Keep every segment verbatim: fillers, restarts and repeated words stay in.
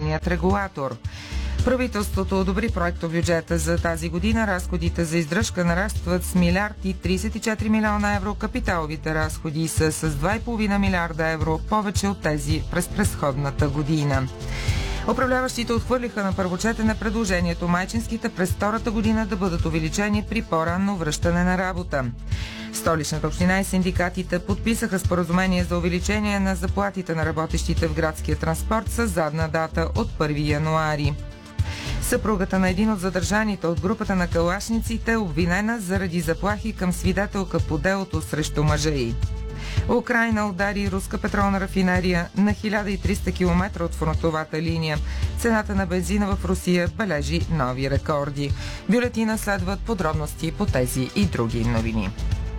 енергийният регулатор. Правителството одобри проектобюджета за тази година. Разходите за издръжка нарастват с милиард и тридесет и четири милиона евро. Капиталовите разходи са с два и половина милиарда евро, повече от тези през предходната година. Управляващите отхвърлиха на първо четене предложението майчинските през втората година да бъдат увеличени при по-ранно връщане на работа. Столичната община и синдикатите подписаха споразумение за увеличение на заплатите на работещите в градския транспорт с задна дата от първи януари. Съпругата на един от задържаните от групата на калашниците е обвинена заради заплахи към свидетелка по делото срещу мъжа й. Украйна удари руска петролна рафинерия на хиляда и триста километра от фронтовата линия. Цената на бензина в Русия бележи нови рекорди. Бюлетина следват подробности по тези и други новини.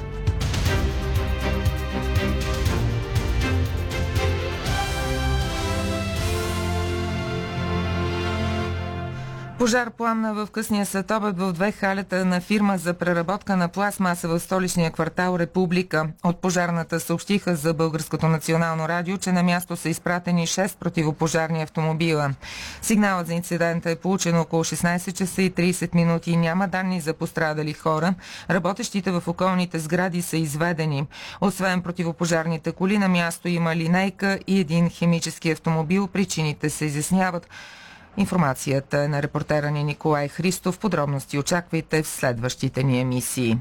Пожар пламна в късния следобед в две халета на фирма за преработка на пластмаса в столичния квартал Република. От пожарната съобщиха за Българското национално радио, че на място са изпратени шест противопожарни автомобила. Сигналът за инцидента е получен около шестнайсет часа и трийсет минути. Няма данни за пострадали хора. Работещите в околните сгради са изведени. Освен противопожарните коли, на място има линейка и един химически автомобил. Причините се изясняват. Информацията е на репортера ни Николай Христов. Подробности очаквайте в следващите ни емисии.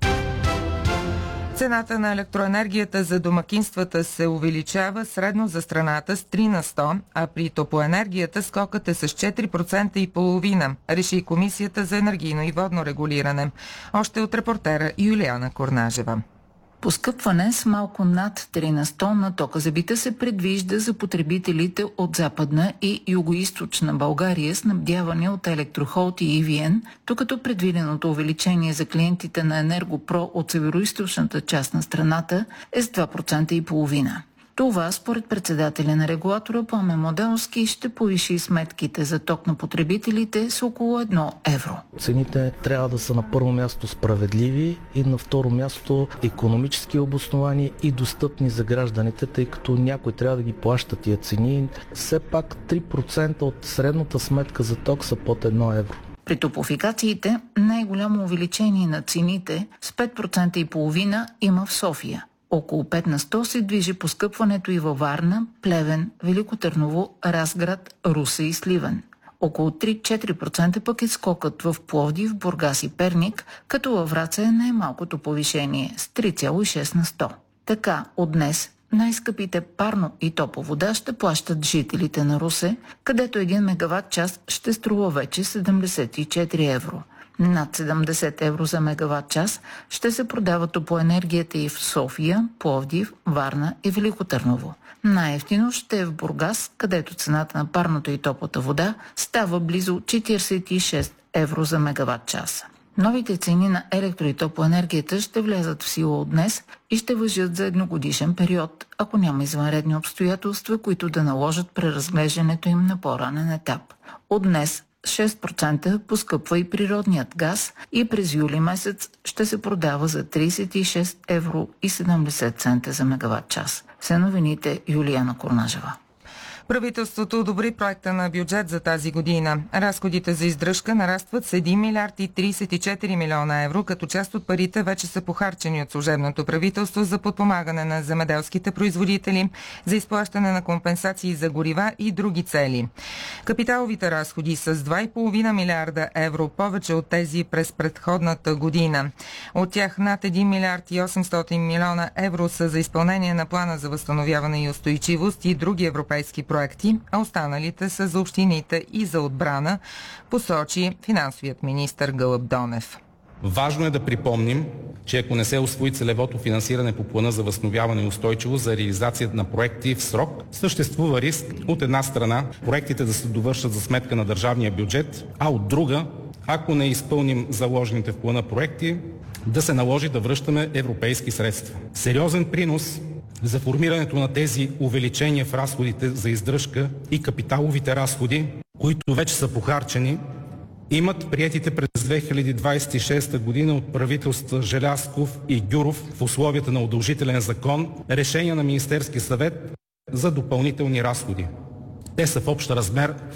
Цената на електроенергията за домакинствата се увеличава средно за страната с три на сто, а при топлоенергията скокът е с четири процента и половина, реши Комисията за енергийно и водно регулиране. Още от репортера Юлиана Корнажева. Поскъпване с малко над три на сто на тока за бита се предвижда за потребителите от Западна и Югоизточна България, снабдявани от Електрохолд и И Ви Ен, докато предвиденото увеличение за клиентите на Енергопро от североизточната част на страната е с два процента и половина. Това, според председателя на регулатора Пламен Моделски, ще повиши сметките за ток на потребителите с около едно евро. Цените трябва да са на първо място справедливи и на второ място икономически обосновани и достъпни за гражданите, тъй като някой трябва да ги плаща тия цени. Все пак три процента от средната сметка за ток са под едно евро. При топлофикациите най-голямо увеличение на цените с пет процента и половина има в София. Около пет на сто се движи поскъпването и във Варна, Плевен, Велико Търново, Разград, Русе и Сливен. Около три-четири процента пък е скокът в Пловдив, Бургас и Перник, като във Враца е най-малкото повишение с три цяло и шест на сто. Така, от днес най-скъпите парно и топловода ще плащат жителите на Русе, където един мегаватт час ще струва вече седемдесет и четири евро. Над седемдесет евро за мегаватт час ще се продава топлоенергията и в София, Пловдив, Варна и Велико Търново. Най-евтино ще е в Бургас, където цената на парната и топлата вода става близо четирийсет и шест евро за мегаватт час. Новите цени на електро- и топлоенергията ще влязат в сила от днес и ще важат за едногодишен период, ако няма извънредни обстоятелства, които да наложат преразглеждането им на по-ранен етап. От днес шест процента поскъпва и природният газ и през юли месец ще се продава за трийсет и шест евро и седемдесет цента за мегаватт час. Все новините, Юлиана Корнажева. Правителството одобри проекта на бюджет за тази година. Разходите за издръжка нарастват с един милиард и трийсет и четири милиона евро, като част от парите вече са похарчени от служебното правителство за подпомагане на земеделските производители, за изплащане на компенсации за горива и други цели. Капиталовите разходи с два и половина милиарда евро, повече от тези през предходната година. От тях над един милиард и осемстотин милиона евро са за изпълнение на плана за възстановяване и устойчивост и други европейски проекти, а останалите са за общините и за отбрана, посочи финансовият министър Гълъб Донев. Важно е да припомним, че ако не се усвои целевото финансиране по плана за възстановяване и устойчивост за реализацията на проекти в срок, съществува риск от една страна проектите да се довършат за сметка на държавния бюджет, а от друга, ако не изпълним заложените в плана проекти, да се наложи да връщаме европейски средства. Сериозен принос за формирането на тези увеличения в разходите за издръжка и капиталовите разходи, които вече са похарчени, имат приетите през две хиляди двадесет и шеста година от правителства Желязков и Гюров в условията на удължителен закон решения на Министерския съвет за допълнителни разходи. Те са в общ размер